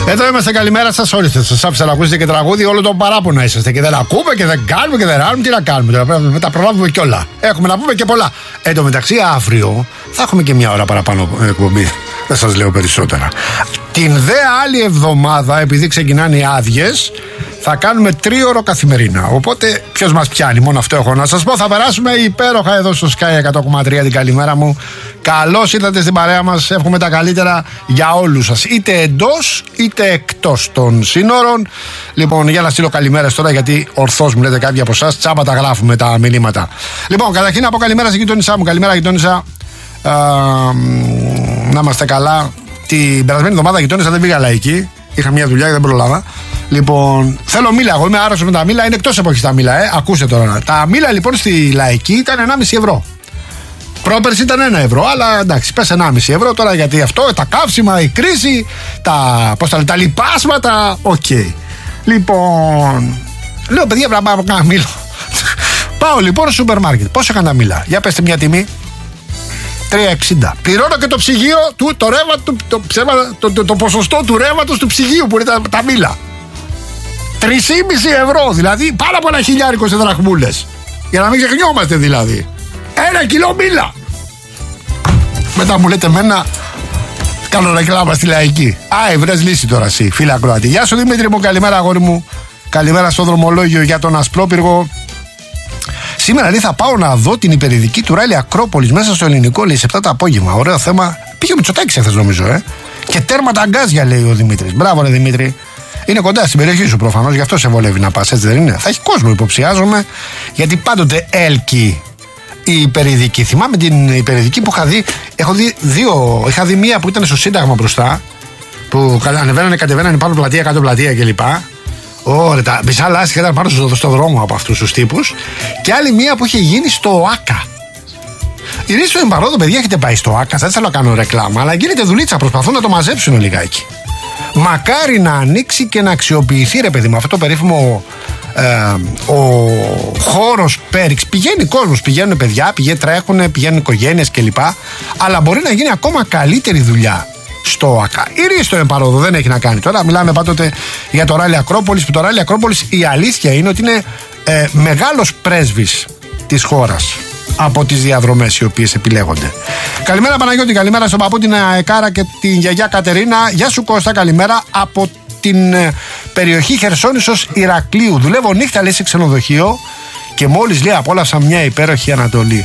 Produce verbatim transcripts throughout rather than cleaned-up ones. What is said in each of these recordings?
Εδώ είμαστε, καλημέρα σας. Όριστε, σας άφησα να ακούσετε και τραγούδι. Όλο το παράπονα είσαστε και δεν ακούμε και δεν κάνουμε και δεν ράνουμε. Τι να κάνουμε τώρα, πρέπει να τα προλάβουμε κιόλα. Έχουμε να πούμε και πολλά. Εν τω μεταξύ, αύριο θα έχουμε και μια ώρα παραπάνω εκπομπή. Δεν σας λέω περισσότερα. Την δε άλλη εβδομάδα, επειδή ξεκινάνε οι άδειες, θα κάνουμε τρίωρο καθημερινά. Οπότε ποιος μας πιάνει, μόνο αυτό έχω να σας πω. Θα περάσουμε υπέροχα εδώ στο Sky εκατό κόμμα τρία την καλημέρα μου. Καλώς ήρθατε στην παρέα μας. Εύχομαι τα καλύτερα για όλους σας, είτε εντός είτε εκτός των σύνορων. Λοιπόν, για να στείλω καλημέρες τώρα, γιατί ορθώς μου λέτε κάποιοι από εσάς, τσάμπα τα γράφουμε τα μηνύματα. Λοιπόν, καταρχήν να πω καλημέρα στην γειτόνισά μου. Καλημέρα, γειτόνισσα. Α, να είμαστε καλά. Την περασμένη εβδομάδα γειτόνισσα δεν πήγα λαϊκή. Είχα μια δουλειά και δεν προλάβα. Λοιπόν, θέλω μήλα. Εγώ είμαι άρρωστος με τα μήλα. Είναι εκτός εποχής τα μήλα, ε. Ακούστε τώρα. Τα μήλα λοιπόν στη λαϊκή ήταν ενάμιση ευρώ. Πρόπερση ήταν ένα ευρώ, αλλά εντάξει, πες ενάμιση ευρώ τώρα, γιατί αυτό, τα καύσιμα, η κρίση, τα, πώς τα, λέει, τα λιπάσματα. Οκ. Okay. Λοιπόν, λέω παιδιά, πρέπει να πάω κάνα μήλο. Πάω λοιπόν στο σούπερ μάρκετ. Πόσο έκανε τα μήλα? Για πέστε μια τιμή. τρία εξήντα. Πληρώνω και το ψυγείο του, το, ρεύμα, το, το, ψέμα, το, το, το ποσοστό του ρεύματος του ψυγείου που είναι τα, τα μήλα. τρία κόμμα πέντε ευρώ, δηλαδή πάνω από ένα χιλιάρικο σε δραχμούλες. Για να μην ξεχνιόμαστε δηλαδή. Ένα κιλό μήλα. Μετά μου λέτε εμένα, κάνω ρεκλάμα στη λαϊκή. Α, ευρές λύση τώρα εσύ, φίλα Κροάτη. Γεια σου Δημήτρη μου, καλημέρα αγόρι μου. Καλημέρα στο δρομολόγιο για τον Ασπρόπυργο. Σήμερα λέει θα πάω να δω την υπερηδική του ράλι Ακρόπολης μέσα στο ελληνικό, λέει, σε επτά το απόγευμα. Ωραίο θέμα. Πήγε ο Μητσοτάκης εχθές νομίζω, ε. Και τέρμα τα γκάζια, λέει ο Δημήτρης. Μπράβο, ρε Δημήτρη. Είναι κοντά στην περιοχή σου προφανώς, γι' αυτό σε βολεύει να πας, έτσι δεν είναι? Θα έχει κόσμο, υποψιάζομαι, γιατί πάντοτε έλκει η υπερηδική. Θυμάμαι την υπερηδική που είχα δει. Έχω δει δύο. Είχα δει μία που ήταν στο Σύνταγμα μπροστά, που ανεβαίνανε, κατεβαίνανε πάνω πλατεία, κάτω πλατεία κλπ. Ωραία, τα μισά λάστιχα ήταν πάνω στο, στο δρόμο από αυτούς τους τύπους. Και άλλη μία που είχε γίνει στο ΆΚΑ. Ειρήνη στο Εμπαρόδο, παιδιά, έχετε πάει στο ΆΚΑ? Δεν θέλω να κάνω ρεκλάμα, αλλά γίνεται δουλίτσα. Προσπαθούν να το μαζέψουν λιγάκι. Μακάρι να ανοίξει και να αξιοποιηθεί, ρε παιδί μου, αυτό το περίφημο ε, ο χώρος Πέριξ. Πηγαίνει κόσμος, πηγαίνουν παιδιά, πηγαίνουν, τρέχουν, πηγαίνουν οικογένειες κλπ. Αλλά μπορεί να γίνει ακόμα καλύτερη δουλειά στο ΑΚΑ. Η Ρίστο Εμπαρόδο δεν έχει να κάνει. Τώρα μιλάμε πάντοτε για το ράλι Ακρόπολης, που το ράλι Ακρόπολης η αλήθεια είναι ότι είναι ε, μεγάλος πρέσβης της χώρας από τις διαδρομές οι οποίες επιλέγονται. Καλημέρα Παναγιώτη, καλημέρα στον παππού, την Αεκάρα και την γιαγιά Κατερίνα. Γεια σου Κώστα, καλημέρα από την ε, περιοχή Χερσόνησος Ηρακλείου. Δουλεύω νύχτα, λέει, σε ξενοδοχείο και μόλις, λέει, απόλαυσα μια υπέροχη Ανατολή.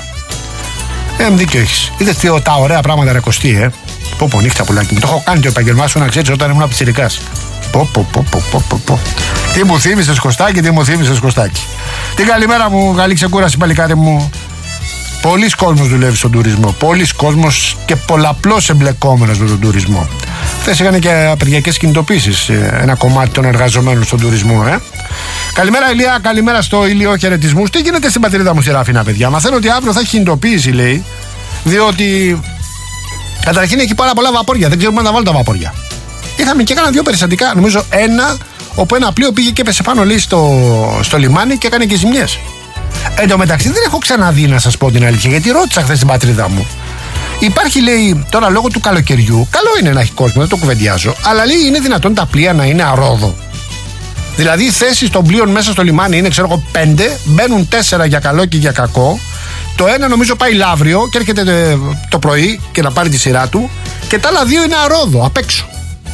Ε, δίκιο έχεις. Είδες τι, τα ωραία πράγματα, ρε Κωστή, ε. Πω πω, νύχτα πουλάκι μου. Το έχω κάνει το επαγγελμά σου, να ξέρεις, όταν ήμουν πιτσιρικάς. Πω πω πω πω πω πω πω. Τι μου θύμισες Κωστάκι, τι μου θύμισες Κωστάκι. Την καλημέρα μου, καλή ξεκούραση παλικάρι μου. Πολλοί κόσμος δουλεύει στον τουρισμό. Πολλοί κόσμος και πολλαπλώς εμπλεκόμενος με τον τουρισμό. Χθες είχαν και απεργιακές κινητοποίησεις ένα κομμάτι των εργαζομένων στον τουρισμό, ε. Καλημέρα Ηλία, καλημέρα στο Ηλιό, χαιρετισμούς. Τι γίνεται στην πατρίδα μου στη Ράφινα, παιδιά? Μαθαίνω ότι αύριο θα έχει κινητοποίηση, λέει, διότι καταρχήν έχει πάρα πολλά βαπόρια. Δεν ξέρουμε να τα βάλουν τα βαπόρια. Είχαμε και έκανα δύο περιστατικά. Νομίζω ένα όπου ένα πλοίο πήγε και έπεσε πάνω, λέει, στο, στο λιμάνι και έκανε και ζημιές. Εν τω μεταξύ δεν έχω ξαναδεί, να σας πω την αλήθεια, γιατί ρώτησα χθες στην πατρίδα μου. Υπάρχει, λέει, τώρα λόγω του καλοκαιριού, καλό είναι να έχει κόσμο, δεν το κουβεντιάζω, αλλά λέει είναι δυνατόν τα πλοία να είναι αρόδο? Δηλαδή οι θέσεις των πλοίων μέσα στο λιμάνι είναι, ξέρω εγώ, πέντε, μπαίνουν τέσσερα για καλό και για κακό. Το ένα νομίζω πάει Λαύριο και έρχεται το πρωί και να πάρει τη σειρά του, και τα άλλα δύο είναι αρόδο, απ' έξω.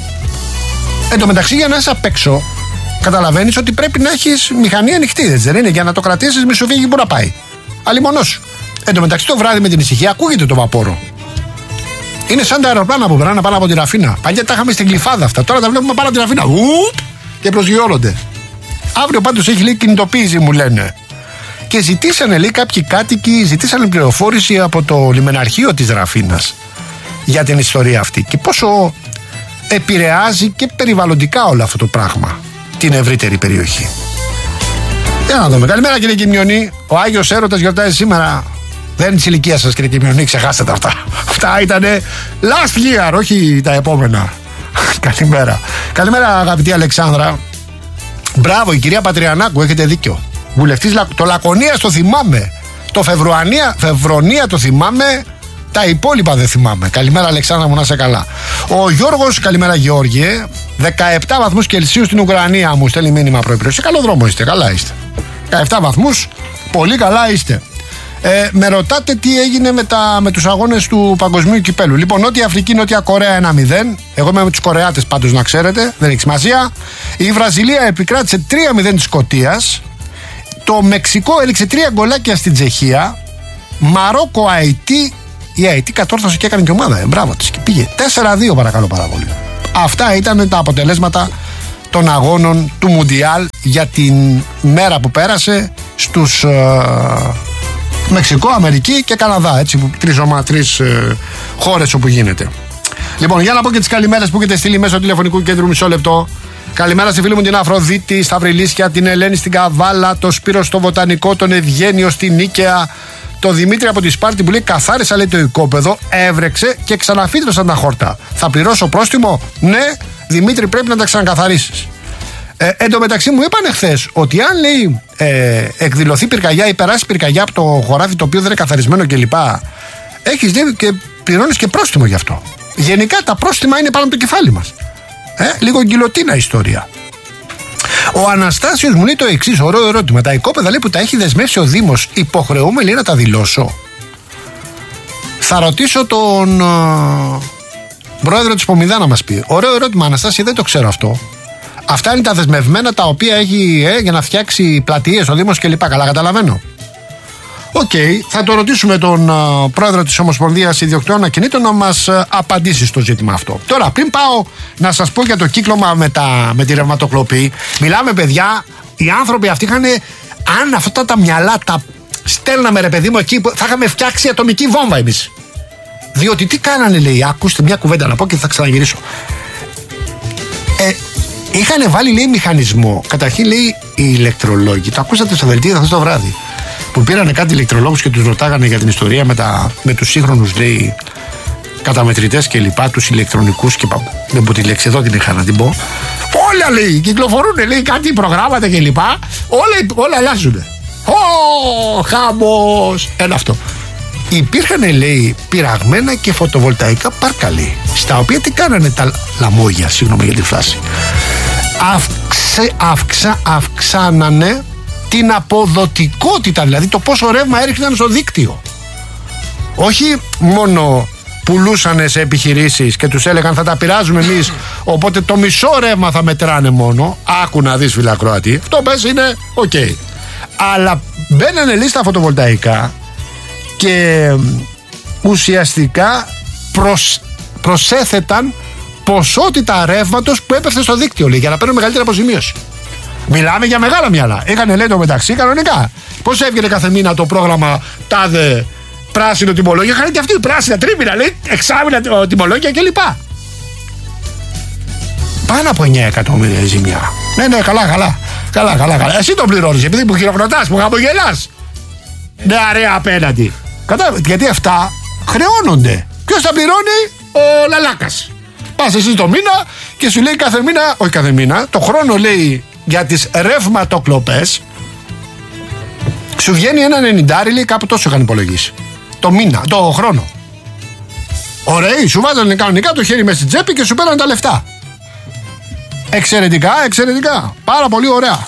Εν τω μεταξύ, για να είσαι απ' έξω, καταλαβαίνεις ότι πρέπει να έχεις μηχανή ανοιχτή, δεν είναι? Για να το κρατήσεις, μη σου φύγει που να πάει. Αλλη μονός σου. Εν τω μεταξύ, το βράδυ με την ησυχία ακούγεται το βαπόρο. Είναι σαν τα αεροπλάνα που περνάνε πάνω από τη Ραφίνα. Παλιά τα είχαμε στην Γλυφάδα αυτά. Τώρα τα βλέπουμε πάνω από τη Ραφίνα. Ουπ, και προσγειώνονται. Αύριο πάντως έχει, λέει, κινητοποίηση, μου λένε. Και ζητήσανε, λέει, κάποιοι κάτοικοι, ζητήσανε πληροφόρηση από το λιμεναρχείο της Ραφίνας για την ιστορία αυτή και πόσο επηρεάζει και περιβαλλοντικά όλο αυτό το πράγμα την ευρύτερη περιοχή. Για να δούμε. Καλημέρα κύριε Κιμιονή. Ο Άγιος Έρωτας γιορτάζει σήμερα. Δεν είναι της ηλικίας σας, κύριε Κιμιονή, ξεχάστε τα αυτά. Αυτά ήτανε last year, όχι τα επόμενα. Καλημέρα. Καλημέρα αγαπητή Αλεξάνδρα. Μπράβο, η κυρία Πατριανάκου, έχετε δίκιο. Βουλευτής, το Λακωνίας το θυμάμαι. Το Φεβρουανία, Φεβρονία το θυμάμαι. Τα υπόλοιπα δεν θυμάμαι. Καλημέρα Αλεξάνδρα μου, να είσαι καλά. Ο Γιώργος, καλημέρα Γεώργιε. δεκαεπτά βαθμούς Κελσίου στην Ουκρανία, μου στέλνει μήνυμα προϋπήρωση. Σε καλό δρόμο είστε, καλά είστε. δεκαεπτά βαθμούς, πολύ καλά είστε. Ε, με ρωτάτε τι έγινε με, τα, με τους αγώνες του Παγκοσμίου Κυπέλου. Λοιπόν, Νότια Αφρική, Νότια Κορέα ένα μηδέν. Εγώ είμαι με τους Κορεάτες πάντως, να ξέρετε, δεν έχει σημασία. Η Βραζιλία επικράτησε τρία μηδέν της Σκωτίας. Το Μεξικό έληξε τρία γκολάκια στην Τσεχία. Μαρόκο, Αϊτή. Η Αϊτή κατόρθωσε και έκανε και ομάδα. Ε, μπράβο της και πήγε τέσσερα δύο, παρακαλώ πάρα πολύ. Αυτά ήταν τα αποτελέσματα των αγώνων του Μουντιάλ για την μέρα που πέρασε στους ε, Μεξικό, Αμερική και Καναδά. Έτσι, τρεις, ομα, τρεις ε, χώρες όπου γίνεται. Λοιπόν, για να πω και τις καλημέρες που έχετε στείλει μέσω του τηλεφωνικού κέντρου, μισό λεπτό. Καλημέρα στη φίλη μου την Αφροδίτη, στα Βρυλίσια, την Ελένη στην Καβάλα, το Σπύρο στο Βοτανικό, τον Ευγένιο στην Νίκαια, το Δημήτρη από τη Σπάρτη που λέει: καθάρισα, λέει, το οικόπεδο, έβρεξε και ξαναφύτρωσαν τα χόρτα. Θα πληρώσω πρόστιμο? Ναι, Δημήτρη, πρέπει να τα ξανακαθαρίσεις. Ε, εν τω μεταξύ μου είπαν χθες ότι αν, λέει, ε, εκδηλωθεί πυρκαγιά ή περάσει πυρκαγιά από το χωράφι το οποίο δεν είναι καθαρισμένο κλπ., έχεις δει και πληρώνεις και πρόστιμο γι' αυτό. Γενικά τα πρόστιμα είναι πάνω από το κεφάλι μας. Ε, λίγο γκυλοτίνα ιστορία. Ο Αναστάσιος μου λέει το εξής, ωραίο ερώτημα. Τα οικόπεδα, λέει, που τα έχει δεσμεύσει ο Δήμος, υποχρεούμε, λέει, να τα δηλώσω? Θα ρωτήσω τον uh, πρόεδρο της Πομιδά να μας πει. Ωραίο ερώτημα, Αναστάσιο, δεν το ξέρω αυτό. Αυτά είναι τα δεσμευμένα τα οποία έχει ε, για να φτιάξει πλατείες ο Δήμος κλπ. Καλά καταλαβαίνω. Οκ, okay, θα το ρωτήσουμε τον uh, πρόεδρο της Ομοσπονδίας Ιδιοκτητών Ακινήτων να μας uh, απαντήσει στο ζήτημα αυτό. Τώρα, πριν πάω να σας πω για το κύκλωμα με, τα, με τη ρευματοκλοπή, μιλάμε, παιδιά, οι άνθρωποι αυτοί είχαν, αν αυτά τα μυαλά τα στέλναμε, ρε παιδί μου, εκεί, θα είχαμε φτιάξει ατομική βόμβα εμείς. Διότι τι κάνανε, λέει, ακούστε μια κουβέντα να πω και θα ξαναγυρίσω. Ε, είχαν βάλει, λέει, μηχανισμό. Καταρχήν, λέει, οι ηλεκτρολόγοι, το ακούσατε στο δελτίο αυτό το βράδυ, που πήρανε κάτι ηλεκτρολόγους και τους ρωτάγανε για την ιστορία με, τα, με τους σύγχρονους, λέει, καταμετρητές και λοιπά, τους ηλεκτρονικούς και δεν πω τη λέξη, εδώ την είχα να την πω. Όλα, λέει, κυκλοφορούν, λέει, κάτι προγράμματα και λοιπά, όλα, όλα αλλάζουν. Ω, χαμός. Ένα αυτό. Υπήρχαν, λέει, πειραγμένα και φωτοβολταϊκά πάρκα, λέει, στα οποία τι κάνανε τα λαμόγια, συγγνώμη για τη φράση, Αυξε, αυξα, αυξάνανε την αποδοτικότητα, δηλαδή το πόσο ρεύμα έριχναν στο δίκτυο. Όχι μόνο πουλούσανε σε επιχειρήσεις και τους έλεγαν θα τα πειράζουμε εμείς, οπότε το μισό ρεύμα θα μετράνε μόνο. Άκου να δεις, φίλε ακροατή, αυτό πες είναι οκ. Okay. Αλλά μπαίνανε, λέει, στα φωτοβολταϊκά και ουσιαστικά προσ, προσέθεταν ποσότητα ρεύματος που έπεφτε στο δίκτυο, λέει, για να παίρνουν μεγαλύτερη αποζημίωση. Μιλάμε για μεγάλα μυαλά. Είχανε, λέει, το μεταξύ κανονικά. Πώς έβγαινε κάθε μήνα το πρόγραμμα τάδε πράσινο τιμολόγιο? Είχαν και αυτοί πράσινα, τρίμηνα, λέει, εξάμηνα τιμολόγια κλπ. Πάνω από εννιά εκατομμύρια η ζημιά. Ναι, ναι, καλά, καλά. Καλά, καλά, καλά. Εσύ το πληρώνεις επειδή που χειροκροτάς, που χαμογελάς. Ναι, αρέα απέναντι. Κατάλαβε. Γιατί αυτά χρεώνονται. Ποιος τα πληρώνει? Ο Λαλάκας. Πας εσύ το μήνα και σου λέει κάθε μήνα, όχι κάθε μήνα, το χρόνο, λέει, για τις ρευματοκλοπές σου βγαίνει ένα ενενηντάρι, λέει, κάπου τόσο είχαν υπολογίσει. Το μήνα, το χρόνο. Ωραίοι, σου βάζανε κανονικά το χέρι μέσα στην τσέπη και σου παίρνανε τα λεφτά. Εξαιρετικά, εξαιρετικά. Πάρα πολύ ωραία.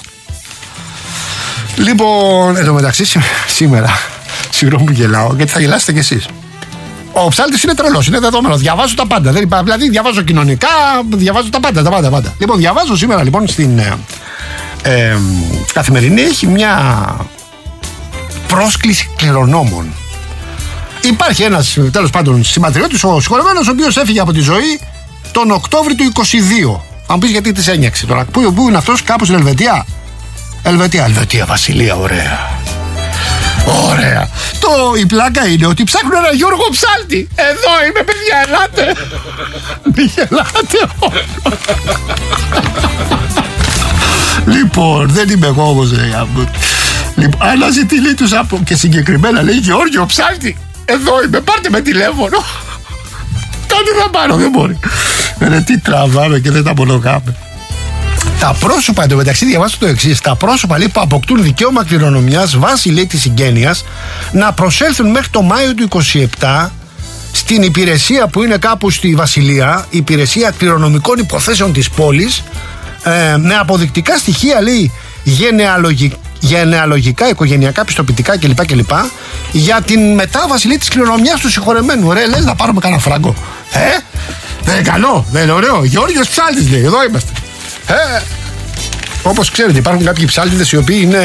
Λοιπόν, εν τω μεταξύ σήμερα, συγγνώμη που γελάω, γιατί θα γελάσετε κι εσείς. Ο ψάλτης είναι τρελός, είναι δεδομένο. Διαβάζω τα πάντα. Δεν είπα, δηλαδή, διαβάζω κοινωνικά, διαβάζω τα πάντα, τα πάντα, πάντα. Λοιπόν, διαβάζω σήμερα, λοιπόν, στην ε, ε, Καθημερινή, έχει μια πρόσκληση κληρονόμων. Υπάρχει ένας, τέλος πάντων, συμπατριώτης, ο συγχωρεμένος, ο οποίος έφυγε από τη ζωή τον Οκτώβρη του είκοσι δύο. Αν πεις γιατί της ένιωξε τώρα. Πού, πού είναι αυτός, κάπου στην Ελβετία. Ελβετία, Ελβετία, Βασιλεία, ωραία. Ωραία. Το, η πλάκα είναι ότι ψάχνουν ένα Γιώργο Ψάλτη. Εδώ είμαι, παιδιά, ελάτε. Μη γελάτε. Λοιπόν, δεν είμαι εγώ όμως. Λοιπόν, αναζητεί, λέει, τους από και συγκεκριμένα, λέει, Γιώργο Ψάλτη. Εδώ είμαι, πάρτε με τηλέφωνο. Κάτι θα πάρω, δεν μπορεί. Ρε, τι τραβάμε και δεν τα μονογάμε. Τα πρόσωπα, εντωμεταξύ, διαβάζω το εξής. Τα πρόσωπα, λέει, που αποκτούν δικαίωμα κληρονομιάς βάσει, λέει, της συγγένειας να προσέλθουν μέχρι το Μάιο του είκοσι επτά στην υπηρεσία που είναι κάπου στη Βασιλεία, η υπηρεσία κληρονομικών υποθέσεων της πόλης, ε, με αποδεικτικά στοιχεία, λέει, γενεαλογικά, γενεαλογικά, οικογενειακά, πιστοποιητικά κλπ. κλπ. Για την μετάβαση, λέει, της κληρονομιάς του συγχωρεμένου. Ρε, λες να πάρουμε κανένα φράγκο. Ε, δεν είναι καλό, δεν είναι ωραίο. Γιώργος Ψάλτης, λέει, εδώ είμαστε. Ε, όπως ξέρετε, υπάρχουν κάποιοι ψάλτιδες οι οποίοι είναι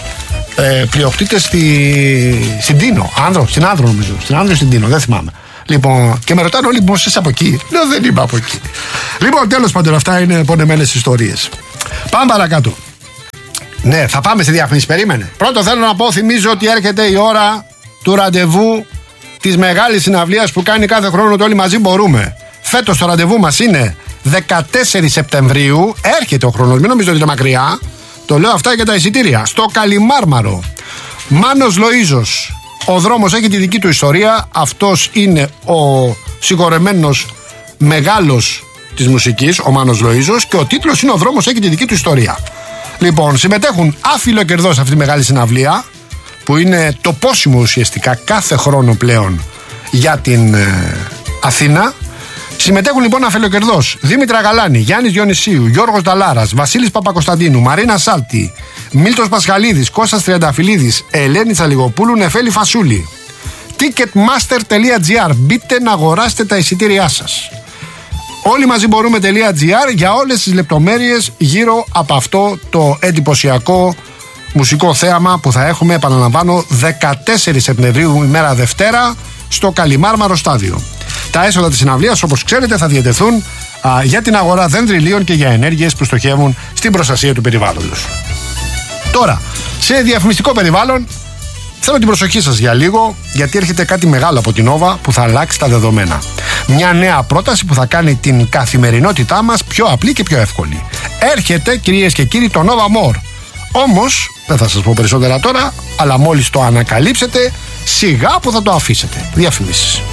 ε, πλειοκτήτες στη, στην Τίνο. Άνδρο, στην Άνδρο νομίζω. Στην Άνδρο, στην Τίνο, δεν θυμάμαι. Λοιπόν, και με ρωτάνε όλοι, πώς είσαι από εκεί. Λέω, δεν είμαι από εκεί. Λοιπόν, τέλος πάντων, αυτά είναι πονεμένες ιστορίες. Πάμε παρακάτω. Ναι, θα πάμε στη διαφήμιση. Περίμενε. Πρώτο θέλω να πω, θυμίζω ότι έρχεται η ώρα του ραντεβού της μεγάλης συναυλίας που κάνει κάθε χρόνο το Όλοι Μαζί Μπορούμε. Φέτος το ραντεβού μας είναι δεκατέσσερις Σεπτεμβρίου. Έρχεται ο χρόνος, μην νομίζω ότι είναι μακριά. Το λέω αυτά για τα εισιτήρια. Στο Καλιμάρμαρο. Μάνος Λοΐζος. Ο δρόμος έχει τη δική του ιστορία. Αυτός είναι ο συγχωρεμένος μεγάλος της μουσικής, ο Μάνος Λοΐζος, και ο τίτλος είναι «Ο δρόμος έχει τη δική του ιστορία». Λοιπόν, συμμετέχουν άφιλο κερδός σε αυτή τη μεγάλη συναυλία, που είναι το πόσιμο ουσιαστικά κάθε χρόνο πλέον για την ε, Αθήνα. Συμμετέχουν λοιπόν αφελοκερδός Δήμητρα Γαλάνη, Γιάννης Διονυσίου, Γιώργος Νταλάρας, Βασίλης Παπακοσταντίνου, Μαρίνα Σάλτη, Μίλτος Πασχαλίδης, Κώστας Τριανταφυλλίδης, Ελένη Τσαλιγοπούλου, Νεφέλη Φασούλη. ticketmaster τελεία gr. Μπείτε να αγοράσετε τα εισιτήριά σας. Όλοι μαζί μπορούμε.gr για όλες τις λεπτομέρειες γύρω από αυτό το εντυπωσιακό μουσικό θέαμα που θα έχουμε, επαναλαμβάνω, δεκατέσσερις Σεπτεμβρίου, ημέρα Δευτέρα, στο Καλιμάρμαρο Στάδιο. Τα έσοδα της συναυλίας, όπως ξέρετε, θα διατεθούν α, για την αγορά δέντριλίων και για ενέργειες που στοχεύουν στην προστασία του περιβάλλοντος. Τώρα, σε διαφημιστικό περιβάλλον, θέλω την προσοχή σας για λίγο, γιατί έρχεται κάτι μεγάλο από την Nova που θα αλλάξει τα δεδομένα. Μια νέα πρόταση που θα κάνει την καθημερινότητά μας πιο απλή και πιο εύκολη. Έρχεται, κυρίες και κύριοι, το Nova More. Όμως, δεν θα σας πω περισσότερα τώρα, αλλά μόλις το ανακαλύψετε, σιγά που θα το αφήσετε. Διαφημίσεις.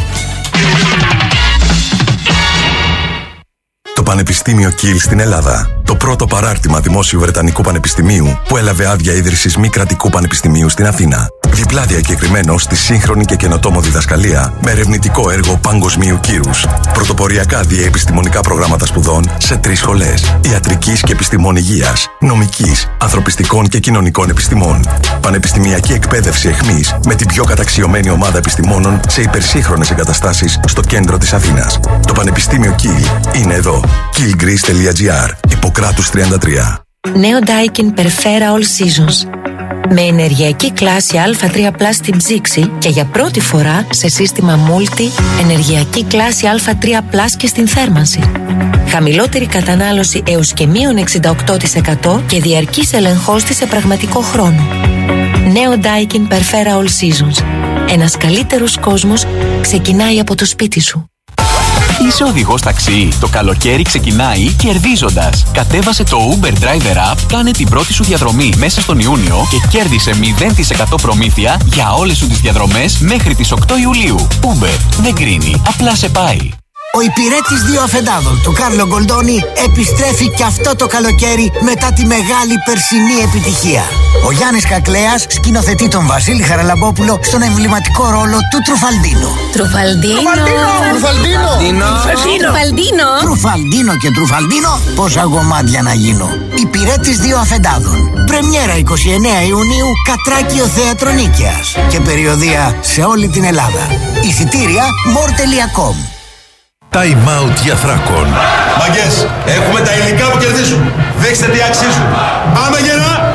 Το Πανεπιστήμιο Kiel στην Ελλάδα. Το πρώτο παράρτημα δημόσιου Βρετανικού Πανεπιστημίου που έλαβε άδεια ίδρυσης μη κρατικού πανεπιστημίου στην Αθήνα. Διπλά διακεκριμένο στη σύγχρονη και καινοτόμο διδασκαλία με ερευνητικό έργο παγκοσμίου κύρους. Πρωτοποριακά διεπιστημονικά προγράμματα σπουδών σε τρεις σχολές: ιατρικής και επιστημών υγείας, νομικής, ανθρωπιστικών και κοινωνικών επιστημών. Πανεπιστημιακή εκπαίδευση εχμής με την πιο καταξιωμένη ομάδα επιστημόνων σε υπερσύγχρονες εγκαταστάσεις στο κέντρο της Αθήνας. Το Πανεπιστήμιο Kiel είναι εδώ. kiel greece τελεία gr. Ιπποκράτους τριάντα τρία. Νέο Daikin Perfera All Seasons. Με ενεργειακή κλάση Α τρία πλας στην ψήξη και για πρώτη φορά σε σύστημα Multi ενεργειακή κλάση Α τρία πλας και στην θέρμανση. Χαμηλότερη κατανάλωση έως και μείον εξήντα οκτώ τοις εκατό και διαρκής ελεγχός της σε πραγματικό χρόνο. Νέο Daikin Perfera All Seasons. Ένας καλύτερος κόσμος ξεκινάει από το σπίτι σου. Είσαι οδηγός ταξί. Το καλοκαίρι ξεκινάει κερδίζοντας. Κατέβασε το Uber Driver App, κάνε την πρώτη σου διαδρομή μέσα στον Ιούνιο και κέρδισε μηδέν τοις εκατό προμήθεια για όλες σου τις διαδρομές μέχρι τις οκτώ Ιουλίου. Uber δεν κρίνει, απλά σε πάει. Ο υπηρέτης δύο αφεντάδων του Κάρλο Γκολντόνι επιστρέφει και αυτό το καλοκαίρι μετά τη μεγάλη περσινή επιτυχία. Ο Γιάννης Κακλέας σκηνοθετεί τον Βασίλη Χαραλαμπόπουλο στον εμβληματικό ρόλο του Τρουφαλντίνο. Τρουφαλντίνο! Τρουφαλντίνο! Τρουφαλντίνο! Τρουφαλντίνο και Τρουφαλντίνο, πόσα γομάτια να γίνω. Υπηρέτης δύο αφεντάδων. Πρεμιέρα εικοστή ενάτη Ιουνίου, Κατράκιο Θέατρο Νίκαιας. Και περιοδεία σε όλη την Ελλάδα. Εισιτήρια more τελεία com. Time out για Θράκον. Μαγκές, έχουμε τα υλικά που κερδίζουν. Δείξτε τι αξίζουν. Πάμε γερά!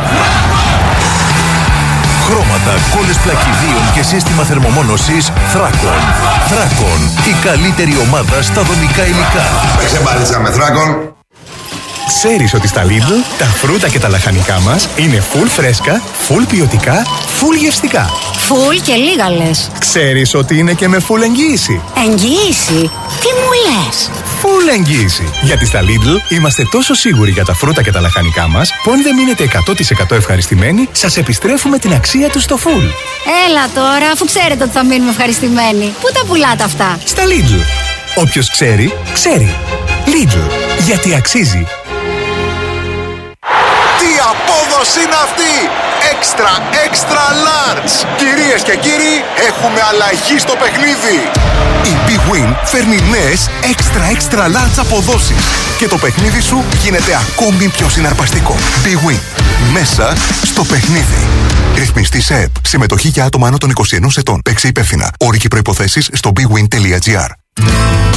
Χρώματα, κόλλες πλακιδίων και σύστημα θερμομόνωσης Θράκον. Θράκον, η καλύτερη ομάδα στα δομικά υλικά. Παίξε μπάλιτσα με Θράκον. Ξέρεις ότι στα Lidl τα φρούτα και τα λαχανικά μας είναι full φρέσκα, full ποιοτικά, full γευστικά. Full και λίγα λες. Ξέρεις ότι είναι και με full εγγύηση. Εγγύηση? Τι μου λες? Full εγγύηση. Γιατί στα Lidl είμαστε τόσο σίγουροι για τα φρούτα και τα λαχανικά μας που αν δεν μείνετε εκατό τοις εκατό ευχαριστημένοι, σας επιστρέφουμε την αξία του στο full. Έλα τώρα, αφού ξέρετε ότι θα μείνουμε ευχαριστημένοι. Πού τα πουλάτε αυτά? Στα Lidl. Όποιος ξέρει, ξέρει. Lidl. Γιατί αξίζει. Ποιος είναι αυτή? Extra, extra large. Κυρίες και κύριοι, έχουμε αλλαγή στο παιχνίδι. Η Big Win φέρνει νέες extra, extra large αποδόσεις. Και το παιχνίδι σου γίνεται ακόμη πιο συναρπαστικό. Big Win. Μέσα στο παιχνίδι. Ρυθμιστή σε ΕΠ. Συμμετοχή για άτομα άνω των είκοσι ενός ετών. Παίξε υπεύθυνα. Όροι και προϋποθέσεις στο bigwin τελεία gr.